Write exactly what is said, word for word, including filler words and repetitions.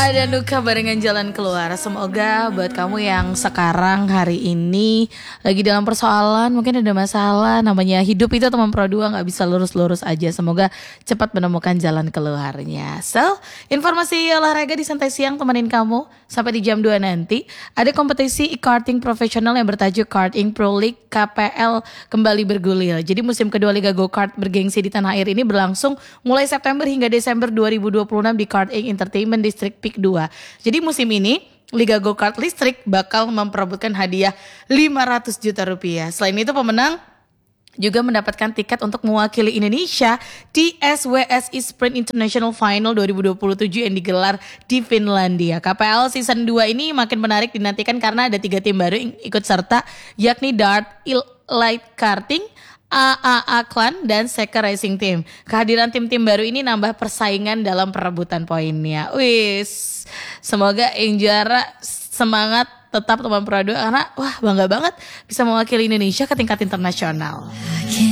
Ada Nuka barengan jalan keluar. Semoga buat kamu yang sekarang hari ini lagi dalam persoalan, mungkin ada masalah, namanya hidup itu teman pro dua, gak bisa lurus-lurus aja. Semoga cepat menemukan jalan keluarnya. So, informasi olahraga di Santai Siang temenin kamu sampai di jam dua nanti. Ada kompetisi e-karting profesional yang bertajuk Karting Pro League K P L kembali bergulir. Jadi musim kedua Liga Go-Kart bergengsi di tanah air ini berlangsung mulai September hingga Desember dua ribu dua puluh enam di Karting Entertainment District Peak dua. Jadi musim ini Liga Go-Kart Listrik bakal memperebutkan hadiah lima ratus juta rupiah. Selain itu pemenang juga mendapatkan tiket untuk mewakili Indonesia di S W S I Sprint International Final dua ribu dua puluh tujuh yang digelar di Finlandia. K P L Season dua ini makin menarik dinantikan karena ada tiga tim baru yang ikut serta, yakni Dart Elite Karting, A A A Clan, dan Seka Racing Team. Kehadiran tim-tim baru ini nambah persaingan dalam perebutan poinnya. Wis, semoga yang juara semangat tetap teman Pro dua karena wah bangga banget bisa mewakili Indonesia ke tingkat internasional.